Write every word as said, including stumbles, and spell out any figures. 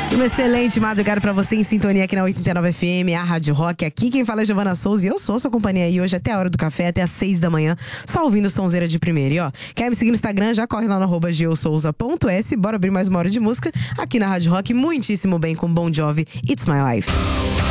Uma excelente madrugada pra você em sintonia aqui na oitenta e nove F M, a Rádio Rock. Aqui quem fala é Giovana Souza e eu sou sua companhia aí hoje até a hora do café, até às seis da manhã, só ouvindo sonzeira de primeira. E ó, quer me seguir no Instagram? Já corre lá no arroba geosouza ponto s. Bora abrir mais uma hora de música aqui na Rádio Rock, muitíssimo bem com Bon Jovi, It's My Life.